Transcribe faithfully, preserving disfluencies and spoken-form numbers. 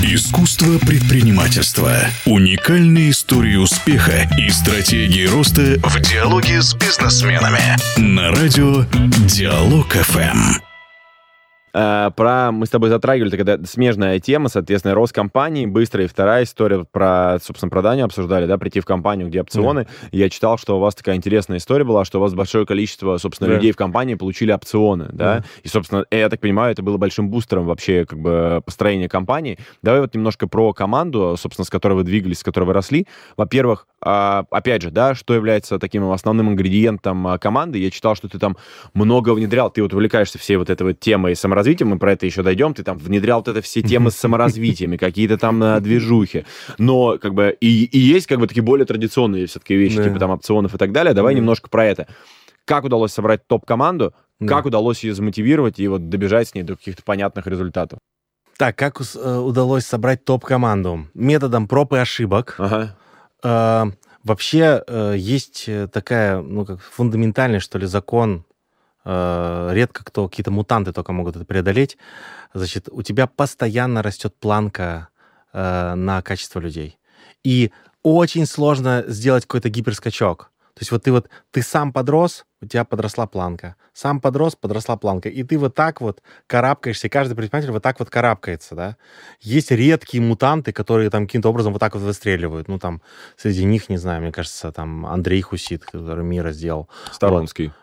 Искусство предпринимательства. Уникальные истории успеха и стратегии роста в диалоге с бизнесменами. На радио Диалог эф эм. Uh, про мы с тобой затрагивали, тогда смежная тема, соответственно, рост компании, быстрая. И вторая история про, собственно, продание обсуждали, да, прийти в компанию, где опционы. Yeah. Я читал, что у вас такая интересная история была, что у вас большое количество, собственно, yeah. людей в компании получили опционы, да, yeah. и, собственно, я так понимаю, это было большим бустером вообще, как бы, построения компании. Давай вот немножко про команду, собственно, с которой вы двигались, с которой вы росли. Во-первых, uh, опять же, да, что является таким основным ингредиентом команды? Я читал, что ты там много внедрял, ты вот увлекаешься всей вот этой вот темой саморазвития, мы про это еще дойдем, ты там внедрял вот это все темы с саморазвитием, какие-то там uh, движухи, но как бы и, и есть как бы такие более традиционные все-таки вещи, да. типа там опционов и так далее. Давай да. немножко про это. Как удалось собрать топ-команду, да. как удалось ее замотивировать и вот добежать с ней до каких-то понятных результатов? Так, как э, удалось собрать топ-команду? Методом проб и ошибок. Ага. Э, вообще э, есть такая, ну, как фундаментальный, что ли, закон. Редко кто, какие-то мутанты только могут это преодолеть. Значит, у тебя постоянно растет планка э, на качество людей. И очень сложно сделать какой-то гиперскачок. То есть вот ты вот, ты сам подрос, у тебя подросла планка. Сам подрос, подросла планка. И ты вот так вот карабкаешься, и каждый предприниматель вот так вот карабкается, да. Есть редкие мутанты, которые там каким-то образом вот так вот выстреливают. Ну, там, среди них, не знаю, мне кажется, там Андрей Хусит, который Мира сделал. Сторонский.